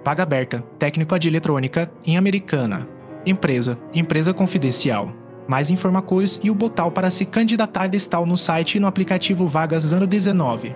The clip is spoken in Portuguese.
Vaga aberta, técnico de eletrônica, em Americana. Empresa confidencial. Mais informações e o botão para se candidatar estão no site e no aplicativo Vagas ano 19.